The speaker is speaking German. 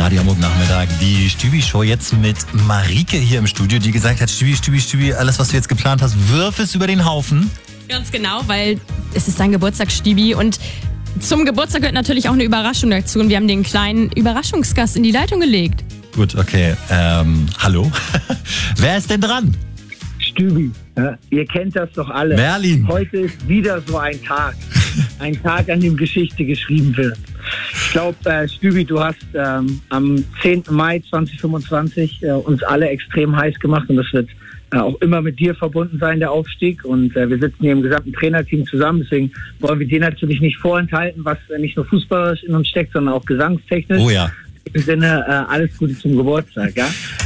Radio Hamburg Nachmittag. Die Stübi-Show jetzt mit Marike hier im Studio, die gesagt hat, Stübi, alles, was du jetzt geplant hast, wirf es über den Haufen. Ganz genau, weil es ist dein Geburtstag, Stübi. Und zum Geburtstag gehört natürlich auch eine Überraschung dazu. Und wir haben den kleinen Überraschungsgast in die Leitung gelegt. Gut, okay. Hallo? Wer ist denn dran? Stübi, ihr kennt das doch alle. Merlin. Heute ist wieder so ein Tag. Ein Tag, an dem Geschichte geschrieben wird. Ich glaube, Stübi, du hast am 10. Mai 2025 uns alle extrem heiß gemacht und das wird auch immer mit dir verbunden sein, der Aufstieg. Und wir sitzen hier im gesamten Trainerteam zusammen, deswegen wollen wir dir natürlich nicht vorenthalten, was nicht nur fußballerisch in uns steckt, sondern auch gesangstechnisch. Oh ja. In dem Sinne, alles Gute zum Geburtstag, ja?